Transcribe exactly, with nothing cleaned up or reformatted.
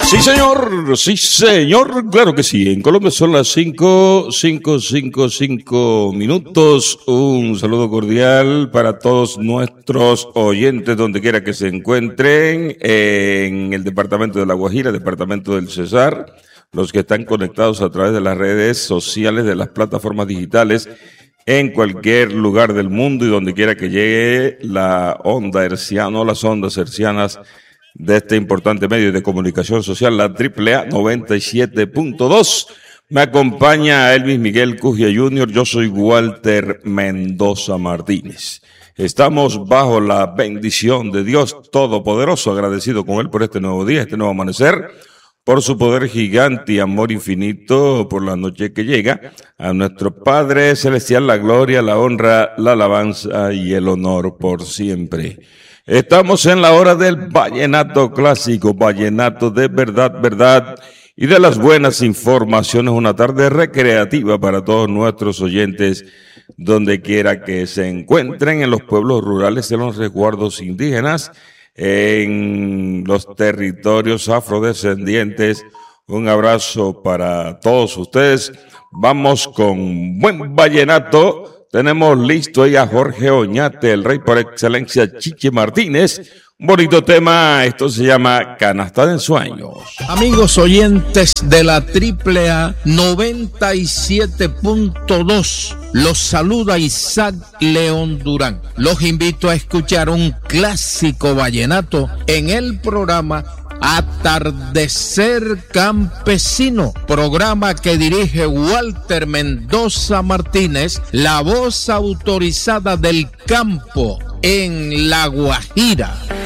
Sí, señor, sí, señor, claro que sí. En Colombia son las cinco, cinco, cinco, cinco minutos. Un saludo cordial para todos nuestros oyentes, donde quiera que se encuentren, en el departamento de La Guajira, departamento del Cesar, los que están conectados a través de las redes sociales, de las plataformas digitales, en cualquier lugar del mundo y donde quiera que llegue la onda herciana o las ondas hercianas de este importante medio de comunicación social, la Triple A noventa y siete punto dos. Me acompaña Elvis Miguel Cugia junior Yo soy Walter Mendoza Martínez. Estamos bajo la bendición de Dios Todopoderoso, agradecido con Él por este nuevo día, este nuevo amanecer, por su poder gigante y amor infinito, por la noche que llega. A nuestro Padre Celestial la gloria, la honra, la alabanza y el honor por siempre. Estamos en la hora del vallenato clásico, vallenato de verdad, verdad, y de las buenas informaciones. Una tarde recreativa para todos nuestros oyentes, donde quiera que se encuentren, en los pueblos rurales, en los resguardos indígenas, en los territorios afrodescendientes. Un abrazo para todos ustedes. Vamos con buen vallenato. Tenemos listo ahí a Jorge Oñate, el rey por excelencia, Chiche Martínez. Un bonito tema, esto se llama Canasta de Ensueños. Amigos oyentes de la Triple A noventa y siete punto dos, los saluda Isaac León Durán. Los invito a escuchar un clásico vallenato en el programa Atardecer Campesino, programa que dirige Walter Mendoza Martínez, la voz autorizada del campo en La Guajira.